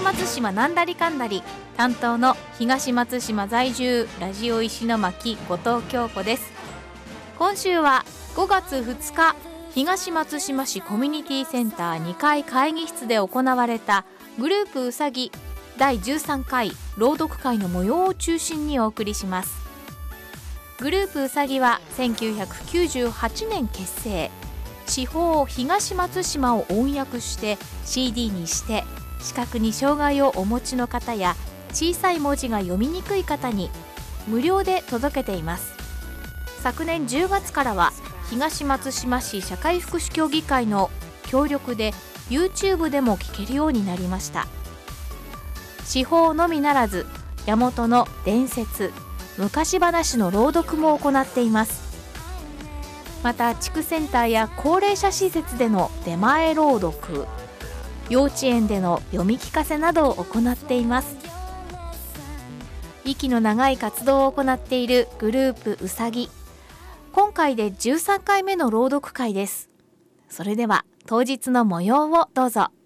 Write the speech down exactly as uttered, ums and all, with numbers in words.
松島なんだりかんだり担当の東松島在住ラジオ石巻後藤京子です。今週はごがつふつか東松島市コミュニティセンターにかい会議室で行われたグループうさぎだいじゅうさんかい朗読会の模様を中心にお送りします。グループうさぎはせんきゅうひゃくきゅうじゅうはちねん結成、地方東松島を音訳して シーディー にして視覚に障害をお持ちの方や小さい文字が読みにくい方に無料で届けています。昨年じゅうがつからは東松島市社会福祉協議会の協力で YouTube でも聞けるようになりました。地方のみならず大和の伝説、昔話の朗読も行っています。また地区センターや高齢者施設での出前朗読、幼稚園での読み聞かせなどを行っています。息の長い活動を行っているグループうさぎ、今回でじゅうさんかいめの朗読会です。それでは当日の模様をどうぞ。